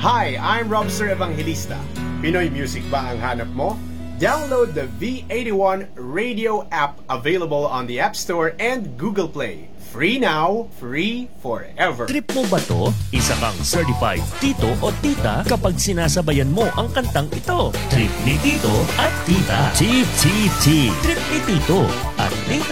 Hi, I'm Robster Evangelista. Pinoy music ba ang hanap mo? Download the V81 radio app available on the App Store and Google Play. Free now, free forever. Trip mo ba to? Isa kang certified tito o tita kapag sinasabayan mo ang kantang ito. Trip ni tito at tita. TTT. Trip ni tito at tita.